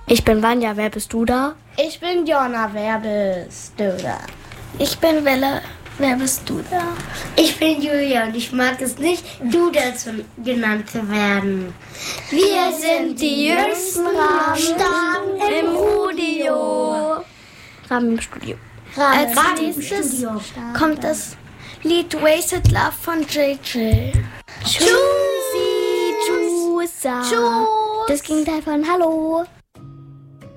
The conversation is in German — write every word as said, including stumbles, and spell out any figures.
Ich bin Vanja, wer bist du da? Ich bin Jonna, wer bist du da? Ich bin Welle, wer bist du da? Ich bin Julia und ich mag es nicht, du dazu genannt zu werden. Wir sind die jüngsten Raben im Studio. Raben im Studio. Als Raben im nächstes Studio. kommt das Lied Wasted Love von J J. Tschüssi, tschüss. Das Gegenteil von Hallo.